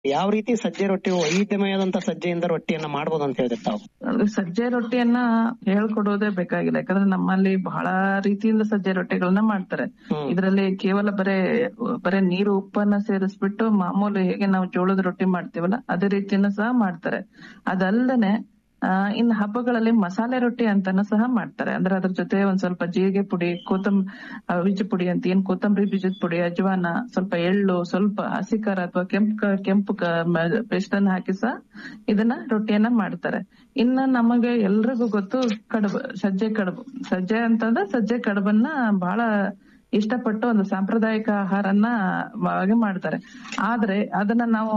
ಯಾವ ರೀತಿ ಸಜ್ಜೆ ರೊಟ್ಟಿ ವೈವಿಧ್ಯಮಯದಂತ ಸಜ್ಜೆಯಿಂದ ರೊಟ್ಟಿಯನ್ನ ಮಾಡ್ಬೋದು ಅಂತ ಹೇಳಿದ್ರೆ ತಾವು? ಸಜ್ಜೆ ರೊಟ್ಟಿಯನ್ನ ಹೇಳ್ಕೊಡೋದೇ ಬೇಕಾಗಿಲ್ಲ. ಯಾಕಂದ್ರೆ ನಮ್ಮಲ್ಲಿ ಬಹಳ ರೀತಿಯಿಂದ ಸಜ್ಜೆ ರೊಟ್ಟಿಗಳನ್ನ ಮಾಡ್ತಾರೆ. ಇದರಲ್ಲಿ ಕೇವಲ ಬರೇ ನೀರು ಉಪ್ಪನ್ನ ಸೇರಿಸ್ಬಿಟ್ಟು ಮಾಮೂಲಿ ಹೇಗೆ ನಾವು ಜೋಳದ ರೊಟ್ಟಿ ಮಾಡ್ತೀವಲ್ಲ ಅದೇ ರೀತಿಯನ್ನು ಸಹ ಮಾಡ್ತಾರೆ. ಅದಲ್ಲದೆ ಇನ್ನು ಹಬ್ಬಗಳಲ್ಲಿ ಮಸಾಲೆ ರೊಟ್ಟಿ ಅಂತಾನು ಸಹ ಮಾಡ್ತಾರೆ. ಅಂದ್ರೆ ಅದ್ರ ಜೊತೆ ಒಂದ್ ಸ್ವಲ್ಪ ಜೀರಿಗೆ ಪುಡಿ, ಬೀಜ ಪುಡಿ ಅಂತ ಕೊತ್ತಂಬರಿ ಬೀಜದ ಪುಡಿ, ಅಜ್ವಾನ, ಸ್ವಲ್ಪ ಎಳ್ಳು, ಸ್ವಲ್ಪ ಹಸಿ ಖಾರ ಅಥವಾ ಕೆಂಪು ಪೇಸ್ಟ್ ಅನ್ನ ಹಾಕಿ ಸಹ ಇದನ್ನ ರೊಟ್ಟಿಯನ್ನ ಮಾಡ್ತಾರೆ. ಇನ್ನ ನಮಗೆ ಎಲ್ರಿಗೂ ಗೊತ್ತು ಸಜ್ಜೆ ಅಂತಂದ್ರೆ ಸಜ್ಜೆ ಕಡುಬನ್ನ ಬಹಳ ಇಷ್ಟಪಟ್ಟು ಒಂದು ಸಾಂಪ್ರದಾಯಿಕ ಆಹಾರನ್ನ ಮಾಡ್ತಾರೆ. ಆದ್ರೆ ಅದನ್ನ ನಾವು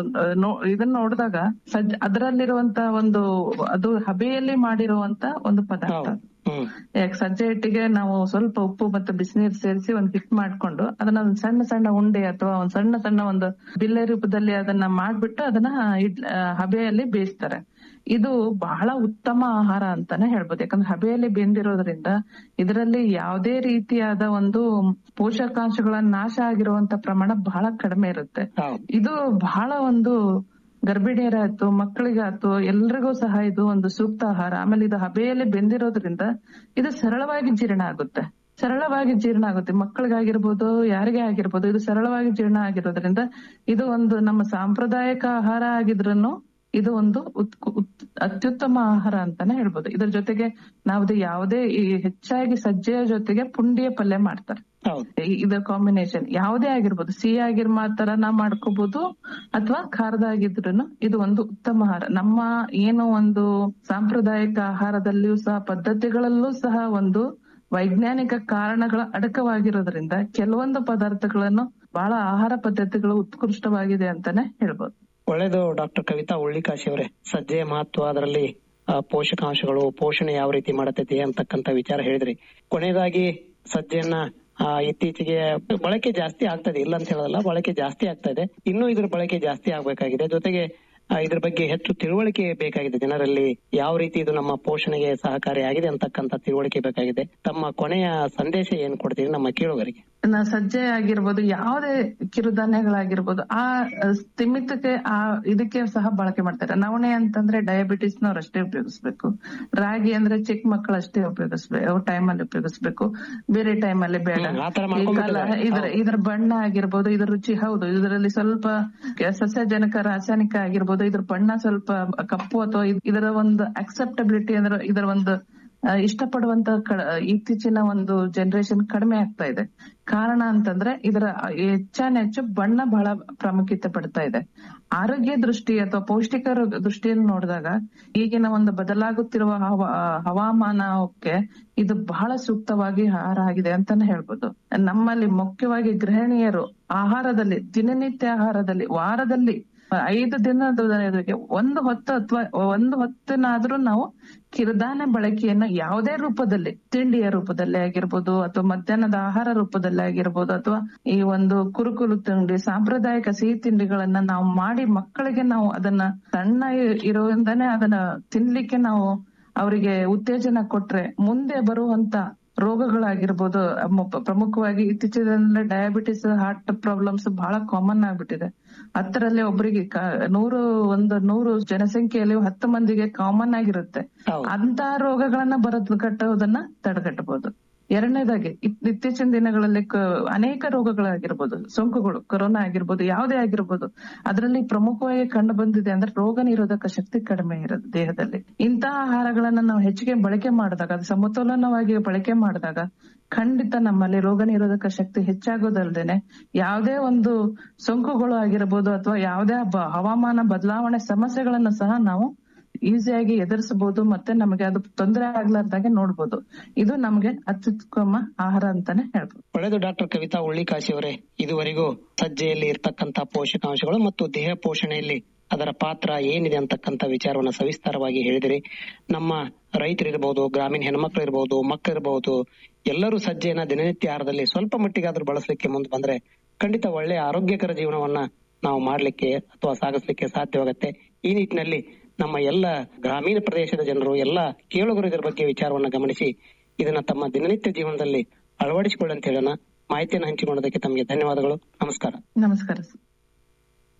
ಇದನ್ನ ನೋಡಿದಾಗ ಅದರಲ್ಲಿರುವಂತ ಅದು ಹಬೆಯಲ್ಲಿ ಮಾಡಿರುವಂತ ಒಂದು ಪದಾರ್ಥ. ಸಜ್ಜೆ ಹಿಟ್ಟಿಗೆ ನಾವು ಸ್ವಲ್ಪ ಉಪ್ಪು ಮತ್ತು ಬಿಸಿನೀರು ಸೇರಿಸಿ ಒಂದ್ ಹಿಟ್ ಮಾಡ್ಕೊಂಡು ಅದನ್ನ ಒಂದ್ ಸಣ್ಣ ಸಣ್ಣ ಉಂಡೆ ಅಥವಾ ಒಂದ್ ಸಣ್ಣ ಸಣ್ಣ ಒಂದು ಬಿಲ್ಲೆ ರೂಪದಲ್ಲಿ ಅದನ್ನ ಮಾಡ್ಬಿಟ್ಟು ಅದನ್ನ ಹಬೆಯಲ್ಲಿ ಬೇಯಿಸ್ತಾರೆ. ಇದು ಬಹಳ ಉತ್ತಮ ಆಹಾರ ಅಂತಾನೆ ಹೇಳ್ಬೋದು. ಯಾಕಂದ್ರೆ ಹಬೆಯಲ್ಲಿ ಬೆಂದಿರೋದ್ರಿಂದ ಇದರಲ್ಲಿ ಯಾವುದೇ ರೀತಿಯಾದ ಒಂದು ಪೋಷಕಾಂಶಗಳ ನಾಶ ಆಗಿರುವಂತ ಪ್ರಮಾಣ ಬಹಳ ಕಡಿಮೆ ಇರುತ್ತೆ. ಇದು ಬಹಳ ಒಂದು ಗರ್ಭಿಣಿಯರಾಯ್ತು, ಮಕ್ಕಳಿಗಾಯ್ತು, ಎಲ್ರಿಗೂ ಸಹ ಇದು ಒಂದು ಸೂಕ್ತ ಆಹಾರ. ಆಮೇಲೆ ಇದು ಹಬೆಯಲ್ಲಿ ಬೆಂದಿರೋದ್ರಿಂದ ಇದು ಸರಳವಾಗಿ ಜೀರ್ಣ ಆಗುತ್ತೆ. ಮಕ್ಕಳಿಗಾಗಿರ್ಬೋದು, ಯಾರಿಗೇ ಆಗಿರ್ಬೋದು, ಇದು ಸರಳವಾಗಿ ಜೀರ್ಣ ಆಗಿರೋದ್ರಿಂದ ಇದು ಒಂದು ನಮ್ಮ ಸಾಂಪ್ರದಾಯಿಕ ಆಹಾರ ಆಗಿದ್ರೂ ಇದು ಒಂದು ಅತ್ಯುತ್ತಮ ಆಹಾರ ಅಂತಾನೆ ಹೇಳ್ಬೋದು. ಇದ್ರ ಜೊತೆಗೆ ನಾವು ಯಾವುದೇ ಹೆಚ್ಚಾಗಿ ಸಜ್ಜೆಯ ಜೊತೆಗೆ ಪುಂಡಿಯ ಪಲ್ಯ ಮಾಡ್ತಾರೆ. ಇದರ ಕಾಂಬಿನೇಷನ್ ಯಾವುದೇ ಆಗಿರ್ಬೋದು, ಸಿಹಿ ಆಗಿರ್ ನಾ ಮಾಡ್ಕೋಬಹುದು ಅಥವಾ ಖಾರದಾಗಿದ್ರು ಇದು ಒಂದು ಉತ್ತಮ ಆಹಾರ. ನಮ್ಮ ಏನು ಒಂದು ಸಾಂಪ್ರದಾಯಿಕ ಆಹಾರದಲ್ಲಿಯೂ ಸಹ ಪದ್ಧತಿಗಳಲ್ಲೂ ಸಹ ಒಂದು ವೈಜ್ಞಾನಿಕ ಕಾರಣಗಳ ಅಡಕವಾಗಿರೋದ್ರಿಂದ ಕೆಲವೊಂದು ಪದಾರ್ಥಗಳನ್ನು ಬಹಳ ಆಹಾರ ಪದ್ಧತಿಗಳು ಉತ್ಕೃಷ್ಟವಾಗಿದೆ ಅಂತಾನೆ ಹೇಳ್ಬೋದು. ಒಳ್ಳೇದು ಡಾಕ್ಟರ್ ಕವಿತಾ ಉಳ್ಳಿಕಾಶಿ ಅವರೇ. ಸಜ್ಜೆಯ ಮಹತ್ವ, ಅದರಲ್ಲಿ ಪೋಷಕಾಂಶಗಳು, ಪೋಷಣೆ ಯಾವ ರೀತಿ ಮಾಡತೈತಿ ಅಂತಕ್ಕಂತ ವಿಚಾರ ಹೇಳಿದ್ರಿ. ಕೊನೆಯದಾಗಿ ಸಜ್ಜೆಯನ್ನ ಇತ್ತೀಚೆಗೆ ಬಳಕೆ ಜಾಸ್ತಿ ಆಗ್ತದೆ, ಇಲ್ಲ ಅಂತ ಹೇಳೋದಲ್ಲ, ಬಳಕೆ ಜಾಸ್ತಿ ಆಗ್ತಾ ಇದೆ. ಇನ್ನೂ ಇದ್ರ ಬಳಕೆ ಜಾಸ್ತಿ ಆಗ್ಬೇಕಾಗಿದೆ. ಜೊತೆಗೆ ಇದ್ರ ಬಗ್ಗೆ ಹೆಚ್ಚು ತಿಳುವಳಿಕೆ ಬೇಕಾಗಿದೆ ಜನರಲ್ಲಿ. ಯಾವ ರೀತಿ ಇದು ನಮ್ಮ ಪೋಷಣೆಗೆ ಸಹಕಾರಿಯಾಗಿದೆ ಅಂತಕ್ಕಂತ ತಿಳುವಳಿಕೆ ಬೇಕಾಗಿದೆ. ತಮ್ಮ ಕೊನೆಯ ಸಂದೇಶ ಏನ್ ಕೊಡ್ತೀರಿ ನಮ್ಮ ಕೇಳುಗರಿಗೆ? ಸಜ್ಜೆ ಆಗಿರ್ಬೋದು, ಯಾವುದೇ ಕಿರುಧಾನ್ಯಗಳಾಗಿರ್ಬೋದು, ಆ ಸ್ಥಿಮಿತಕ್ಕೆ ಇದಕ್ಕೆ ಸಹ ಬಳಕೆ ಮಾಡ್ತಾರೆ. ನವಣೆ ಅಂತಂದ್ರೆ ಡಯಾಬಿಟಿಸ್ ನವ್ರು ಅಷ್ಟೇ ಉಪಯೋಗಿಸ್ಬೇಕು. ರಾಗಿ ಅಂದ್ರೆ ಚಿಕ್ಕ ಮಕ್ಕಳು ಅಷ್ಟೇ ಉಪಯೋಗಿಸ್ಬೇಕು, ಟೈಮಲ್ಲಿ ಉಪಯೋಗಿಸ್ಬೇಕು, ಬೇರೆ ಟೈಮಲ್ಲಿ ಬೇಡ. ಇದರ ಬಣ್ಣ ಆಗಿರ್ಬೋದು, ಇದರ ರುಚಿ, ಹೌದು ಇದರಲ್ಲಿ ಸ್ವಲ್ಪ ಸಸ್ಯಜನಕ ರಾಸಾಯನಿಕ ಆಗಿರ್ಬೋದು, ಇದ್ರ ಬಣ್ಣ ಸ್ವಲ್ಪ ಕಪ್ಪು ಅಥವಾ ಇದರ ಒಂದು ಅಕ್ಸೆಪ್ಟಬಿಲಿಟಿ ಅಂದ್ರೆ ಇದರ ಒಂದು ಇಷ್ಟಪಡುವಂತ ಇತ್ತೀಚಿನ ಒಂದು ಜನರೇಷನ್ ಕಡಿಮೆ ಆಗ್ತಾ ಇದೆ. ಕಾರಣ ಅಂತಂದ್ರೆ ಇದರ ಹೆಚ್ಚು ಬಣ್ಣ ಬಹಳ ಪ್ರಾಮುಖ್ಯತೆ ಪಡ್ತಾ ಇದೆ. ಆರೋಗ್ಯ ದೃಷ್ಟಿ ಅಥವಾ ಪೌಷ್ಟಿಕ ದೃಷ್ಟಿಯನ್ನು ನೋಡಿದಾಗ ಈಗಿನ ಒಂದು ಬದಲಾಗುತ್ತಿರುವ ಹವಾಮಾನಕ್ಕೆ ಇದು ಬಹಳ ಸೂಕ್ತವಾಗಿ ಆಹಾರ ಆಗಿದೆ ಅಂತಾನೆ ಹೇಳ್ಬೋದು. ನಮ್ಮಲ್ಲಿ ಮುಖ್ಯವಾಗಿ ಗೃಹಿಣಿಯರು ಆಹಾರದಲ್ಲಿ, ದಿನನಿತ್ಯ ಆಹಾರದಲ್ಲಿ, ವಾರದಲ್ಲಿ 5 ದಿನದ ಒಂದು ಹೊತ್ತು ಅಥವಾ ಒಂದು ಹೊತ್ತಿನಾದ್ರೂ ನಾವು ಕಿರುಧಾನ್ಯ ಬಳಕೆಯನ್ನ ಯಾವುದೇ ರೂಪದಲ್ಲಿ, ತಿಂಡಿಯ ರೂಪದಲ್ಲಿ ಆಗಿರ್ಬೋದು ಅಥವಾ ಮಧ್ಯಾಹ್ನದ ಆಹಾರ ರೂಪದಲ್ಲಿ ಆಗಿರ್ಬೋದು ಅಥವಾ ಈ ಒಂದು ಕುರುಕುಲು ತಿಂಡಿ, ಸಾಂಪ್ರದಾಯಿಕ ಸಿಹಿ ತಿಂಡಿಗಳನ್ನ ನಾವು ಮಾಡಿ ಮಕ್ಕಳಿಗೆ ನಾವು ಅದನ್ನ ಸಣ್ಣ ಇರೋದ್ರಿಂದಾನೇ ಅದನ್ನ ತಿನ್ಲಿಕ್ಕೆ ನಾವು ಅವರಿಗೆ ಉತ್ತೇಜನ ಕೊಟ್ರೆ ಮುಂದೆ ಬರುವಂತ ರೋಗಗಳಾಗಿರ್ಬೋದು, ಪ್ರಮುಖವಾಗಿ ಇತ್ತೀಚಿನ ಡಯಾಬಿಟಿಸ್, ಹಾರ್ಟ್ ಪ್ರಾಬ್ಲಮ್ಸ್ ಬಹಳ ಕಾಮನ್ ಆಗ್ಬಿಟ್ಟಿದೆ. 10ರಲ್ಲಿ ಒಬ್ಬರಿಗೆ 100 ಜನಸಂಖ್ಯೆಯಲ್ಲಿ 10 ಮಂದಿಗೆ ಕಾಮನ್ ಆಗಿರುತ್ತೆ. ಅಂತ ರೋಗಗಳನ್ನ ಕಟ್ಟೋದನ್ನ ತಡೆಗಟ್ಟಬಹುದು. ಎರಡನೇದಾಗಿ ಇತ್ತೀಚಿನ ದಿನಗಳಲ್ಲಿ ಅನೇಕ ರೋಗಗಳಾಗಿರ್ಬೋದು, ಸೋಂಕುಗಳು, ಕೊರೋನಾ ಆಗಿರ್ಬೋದು, ಯಾವುದೇ ಆಗಿರ್ಬೋದು, ಅದರಲ್ಲಿ ಪ್ರಮುಖವಾಗಿ ಕಂಡು ಬಂದಿದೆ ಅಂದ್ರೆ ರೋಗ ನಿರೋಧಕ ಶಕ್ತಿ ಕಡಿಮೆ ಇರೋದು ದೇಹದಲ್ಲಿ. ಇಂತಹ ಆಹಾರಗಳನ್ನ ನಾವು ಹೆಚ್ಚಿಗೆ ಬಳಕೆ ಮಾಡಿದಾಗ, ಅದು ಸಮತೋಲನವಾಗಿ ಬಳಕೆ ಮಾಡಿದಾಗ ಖಂಡಿತ ನಮ್ಮಲ್ಲಿ ರೋಗ ನಿರೋಧಕ ಶಕ್ತಿ ಹೆಚ್ಚಾಗೋದಲ್ದೇನೆ ಯಾವುದೇ ಒಂದು ಸೋಂಕುಗಳು ಆಗಿರ್ಬೋದು ಅಥವಾ ಯಾವುದೇ ಹವಾಮಾನ ಬದಲಾವಣೆ ಸಮಸ್ಯೆಗಳನ್ನ ಸಹ ನಾವು ಈಸಿಯಾಗಿ ಎದುರಿಸಬಹುದು. ಮತ್ತೆ ನಮಗೆ ಅದು ತೊಂದರೆ ಆಗ್ಲಾರ್ದಾಗೆ ನೋಡ್ಬೋದು. ಇದು ನಮ್ಗೆ ಅತ್ಯುತ್ತಮ ಆಹಾರ ಅಂತಾನೆ ಹೇಳ್ಬೋದು. ಒಳ್ಳೆಯದು ಡಾಕ್ಟರ್ ಕವಿತಾ ಉಳ್ಳಿಕಾಶಿ ಅವರೇ. ಇದುವರೆಗೂ ಸಜ್ಜೆಯಲ್ಲಿ ಇರ್ತಕ್ಕಂತ ಪೋಷಕಾಂಶಗಳು ಮತ್ತು ದೇಹ ಪೋಷಣೆಯಲ್ಲಿ ಅದರ ಪಾತ್ರ ಏನಿದೆ ಅಂತಕ್ಕಂತ ವಿಚಾರವನ್ನ ಸವಿಸ್ತಾರವಾಗಿ ಹೇಳಿದಿರಿ. ನಮ್ಮ ರೈತರಿರ್ಬಹುದು, ಗ್ರಾಮೀಣ ಹೆಣ್ಮಕ್ಳು ಇರ್ಬಹುದು, ಮಕ್ಕಳಿರ್ಬಹುದು, ಎಲ್ಲರೂ ಸಜ್ಜೆಯನ್ನ ದಿನನಿತ್ಯ ಆಹಾರದಲ್ಲಿ ಸ್ವಲ್ಪ ಮಟ್ಟಿಗಾದ್ರೂ ಬಳಸಲಿಕ್ಕೆ ಮುಂದೆ ಬಂದ್ರೆ ಖಂಡಿತ ಒಳ್ಳೆಯ ಆರೋಗ್ಯಕರ ಜೀವನವನ್ನ ನಾವು ಮಾಡ್ಲಿಕ್ಕೆ ಅಥವಾ ಸಾಗಿಸ್ಲಿಕ್ಕೆ ಸಾಧ್ಯವಾಗುತ್ತೆ. ಈ ನಿಟ್ಟಿನಲ್ಲಿ ನಮ್ಮ ಎಲ್ಲ ಗ್ರಾಮೀಣ ಪ್ರದೇಶದ ಜನರು, ಎಲ್ಲ ಕೇಳುಗರು ಇದರ ಬಗ್ಗೆ ವಿಚಾರವನ್ನ ಗಮನಿಸಿ ಇದನ್ನ ತಮ್ಮ ದಿನನಿತ್ಯ ಜೀವನದಲ್ಲಿ ಅಳವಡಿಸಿಕೊಳ್ಳಿ ಅಂತ ಹೇಳೋಣ. ಮಾಹಿತಿಯನ್ನು ಹಂಚಿಕೊಂಡದಕ್ಕೆ ತಮಗೆ ಧನ್ಯವಾದಗಳು. ನಮಸ್ಕಾರ. ನಮಸ್ಕಾರ.